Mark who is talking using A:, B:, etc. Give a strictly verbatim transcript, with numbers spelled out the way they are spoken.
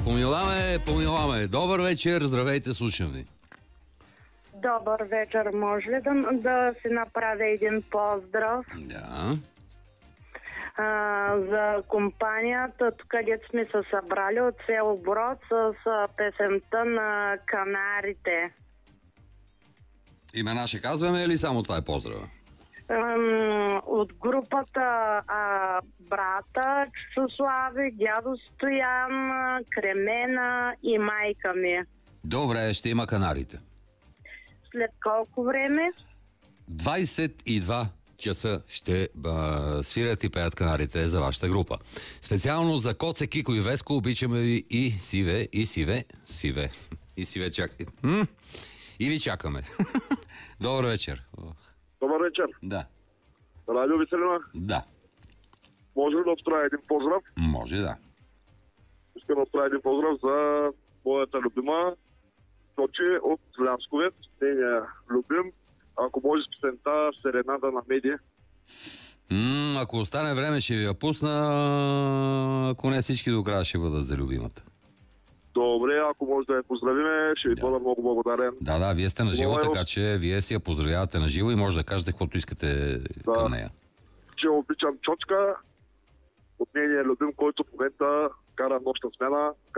A: помиламе, помиламе. Добър вечер, здравейте, слушам ви.
B: Добър вечер, може ли да, да си направя един поздрав?
A: Да.
B: А, за компанията, тук където сме се събрали от село Брод с а, песента на Канарите.
A: Имена ще казваме или само това е поздрава?
B: Ам, от групата а, брата Чусослави, дядо Стоян, Кремена и майка ми.
A: Добре, ще има Канарите.
B: След колко време?
A: двайсет и два часа ще а, свирят и пеят Канарите за вашата група. Специално за Коце, Кико и Веско обичаме ви и Сиве, и Сиве, Сиве, и Сиве чакай. М? И ви чакаме. Добър вечер.
C: Добър вечер.
A: Да.
C: Радио Веселина.
A: Да.
C: Може ли да отправя един поздрав?
A: Може, да.
C: Искам да отправя един поздрав за моята любима Чочи от Лянсковец. Нейния любим. Ако може с песента Серената на Медия.
A: М, ако остане време, ще ви я пусна. Ако не, всички до края ще бъдат за любимата.
C: Добре, ако може да я поздравиме, ще ви
A: Да.
C: бъда много благодарен.
A: Да, да, вие сте на живо,
C: Благодаря.
A: така че вие си я поздравявате на живо и може да кажете каквото искате
C: Да.
A: към нея.
C: Че обичам Чочка от нейния любим, който в момента кара нощна смяна.